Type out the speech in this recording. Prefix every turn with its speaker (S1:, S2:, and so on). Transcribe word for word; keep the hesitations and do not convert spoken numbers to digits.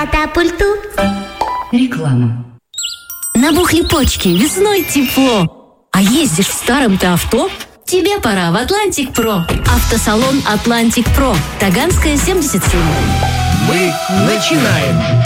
S1: Катапульту.
S2: Реклама.
S3: Набухли почки, весной тепло. А ездишь в старом ты авто? Тебе пора в Атлантик Про. Автосалон Атлантик Про. Таганская, семьдесят семь.
S4: Мы начинаем.